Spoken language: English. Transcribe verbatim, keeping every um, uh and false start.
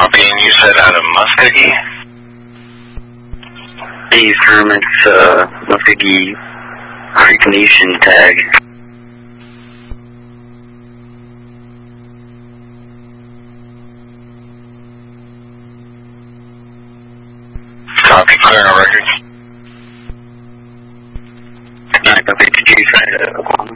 Copy, and you said out of Muskogee? Please confirm it's uh, Muskogee Creek Nation tag. Copy, clear on records. Nine, copy. Did you try to